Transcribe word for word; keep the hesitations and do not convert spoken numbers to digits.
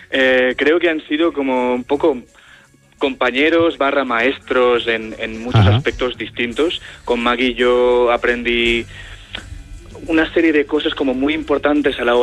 Eh, creo que han sido como un poco compañeros barra maestros en, en muchos Ajá. aspectos distintos. Con Maggie yo aprendí una serie de cosas como muy importantes a la hora